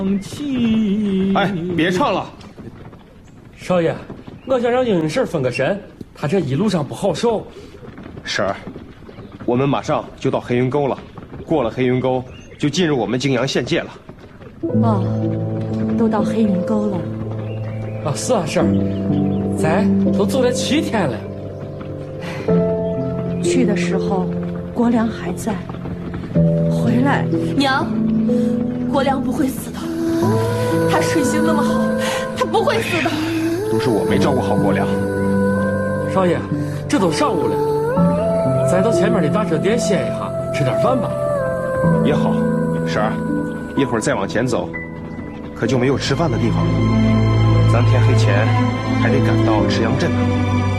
哎，别唱了， 少爷，我想让英婶分个身，她这一路上不好受。 婶儿，我们马上就到黑云沟了，过了黑云沟就进入我们泾阳县界了。 哦，都到黑云沟了。 啊，是啊，婶儿，咱都走了7天了。 去的时候，国良还在；回来， 娘，国良不会死的，他水性那么好，他不会死的。 都是我没照顾好国良。 少爷，这都上午了，咱到前面的大车店歇一下，吃点饭吧。 也好，婶儿，一会儿再往前走，可就没有吃饭的地方了。咱天黑前还得赶到池阳镇呢。